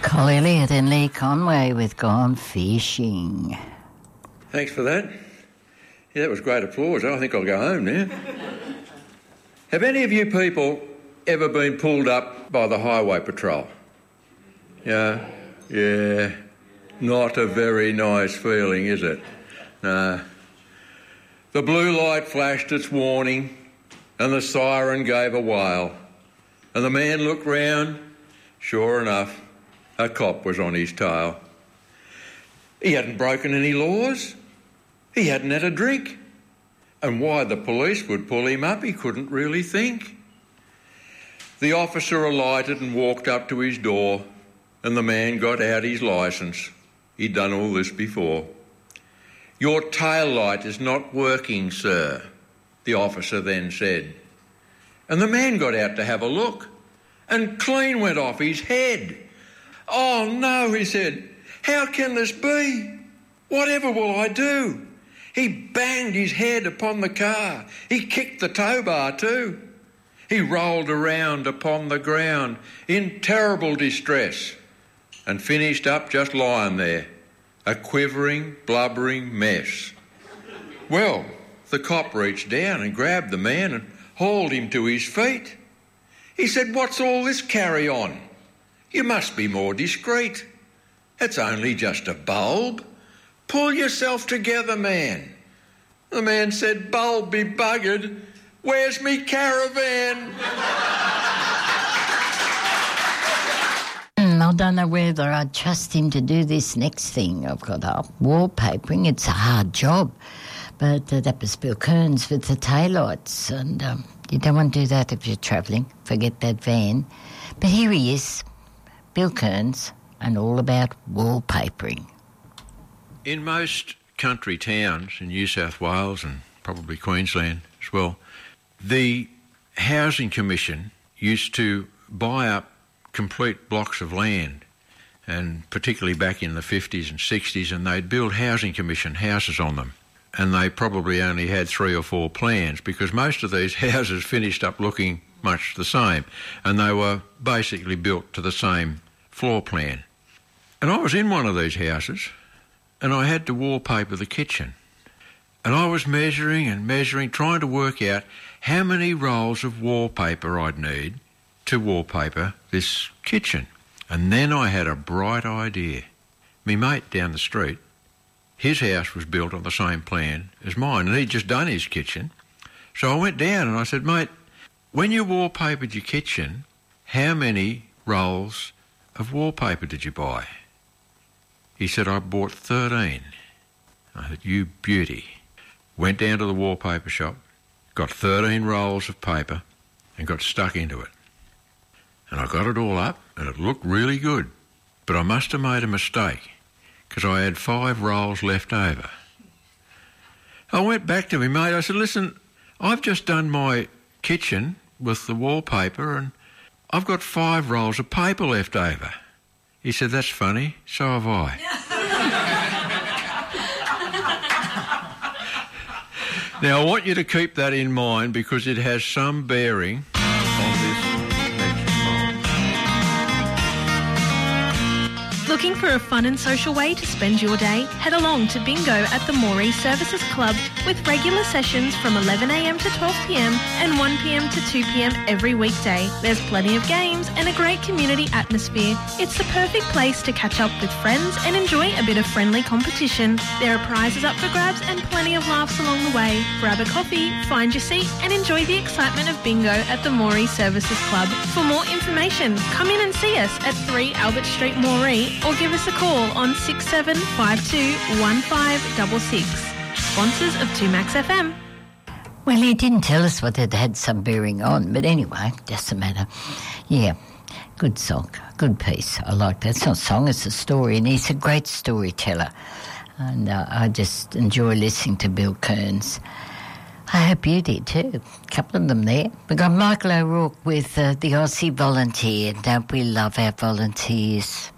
Col Elliott and Lee Conway with Gone Fishing. Thanks for that. Yeah, that was great applause. I think I'll go home now. Have any of you people ever been pulled up by the Highway Patrol? Yeah. Not a very nice feeling, is it? No. The blue light flashed its warning and the siren gave a wail. And the man looked round. Sure enough, a cop was on his tail. He hadn't broken any laws. He hadn't had a drink. And why the police would pull him up, he couldn't really think. The officer alighted and walked up to his door, and the man got out his licence. He'd done all this before. "Your tail light is not working, sir," the officer then said. And the man got out to have a look, and clean went off his head. "Oh no," he said, "how can this be? Whatever will I do?" He banged his head upon the car. He kicked the tow bar too. He rolled around upon the ground in terrible distress and finished up just lying there, a quivering, blubbering mess. Well, the cop reached down and grabbed the man and hauled him to his feet. He said, "What's all this carry on? You must be more discreet. It's only just a bulb. Pull yourself together, man." The man said, "Bulb be buggered. Where's me caravan?" I don't know whether I'd trust him to do this next thing I've got up. Wallpapering, it's a hard job. But that was Bill Kearns with the taillights. And you don't want to do that if you're travelling. Forget that van. But here he is, Bill Kearns, and all about wallpapering. In most country towns in New South Wales and probably Queensland as well, the Housing Commission used to buy up complete blocks of land, and particularly back in the 50s and 60s, and they'd build Housing Commission houses on them. And they probably only had 3 or 4 plans because most of these houses finished up looking much the same, and they were basically built to the same floor plan. And I was in one of these houses, and I had to wallpaper the kitchen. And I was measuring and measuring, trying to work out how many rolls of wallpaper I'd need to wallpaper this kitchen. And then I had a bright idea. Me mate down the street, his house was built on the same plan as mine, and he'd just done his kitchen. So I went down and I said, "Mate, when you wallpapered your kitchen, how many rolls of wallpaper did you buy?" He said, "I bought 13. I said, "You beauty." Went down to the wallpaper shop, got 13 rolls of paper and got stuck into it. And I got it all up and it looked really good. But I must have made a mistake because I had 5 rolls left over. I went back to my mate. I said, "Listen, I've just done my kitchen with the wallpaper and I've got 5 rolls of paper left over." He said, "That's funny, so have I." Now, I want you to keep that in mind because it has some bearing on this next poem. Looking for a fun and social way to spend your day? Head along to Bingo at the Moree Services Club with regular sessions from 11am to 12pm and 1pm to 2pm every weekday. There's plenty of games and a great community atmosphere. It's the perfect place to catch up with friends and enjoy a bit of friendly competition. There are prizes up for grabs and plenty of laughs along the way. Grab a coffee, find your seat and enjoy the excitement of Bingo at the Moree Services Club. For more information, come in and see us at 3 Albert Street, Moree, or give us a call on 6752 1566. Sponsors of 2Max FM. Well, he didn't tell us what it had some bearing on, but anyway, doesn't matter. Yeah, good song, good piece. I like that. It's not a song, it's a story, and he's a great storyteller. And I just enjoy listening to Bill Kearns. I hope you did too. A couple of them there. We've got Michael O'Rourke with the Aussie Volunteer. Don't we love our volunteers?